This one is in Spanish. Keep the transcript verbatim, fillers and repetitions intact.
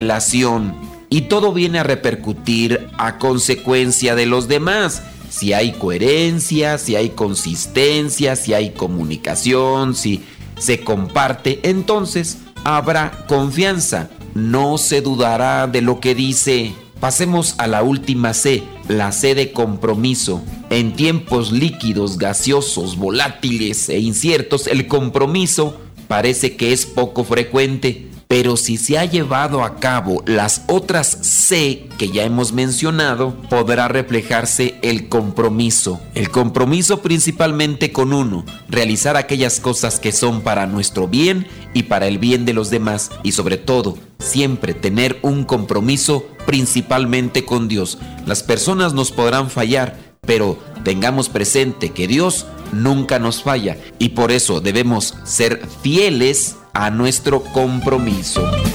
relación. Y todo viene a repercutir a consecuencia de los demás. Si hay coherencia, si hay consistencia, si hay comunicación, si se comparte, entonces habrá confianza. No se dudará de lo que dice. Pasemos a la última C, la C de compromiso. En tiempos líquidos, gaseosos, volátiles e inciertos, el compromiso parece que es poco frecuente. Pero si se ha llevado a cabo las otras C que ya hemos mencionado, podrá reflejarse el compromiso. El compromiso principalmente con uno, realizar aquellas cosas que son para nuestro bien y para el bien de los demás. Y sobre todo, siempre tener un compromiso principalmente con Dios. Las personas nos podrán fallar, pero tengamos presente que Dios nunca nos falla y por eso debemos ser fieles a nuestro compromiso.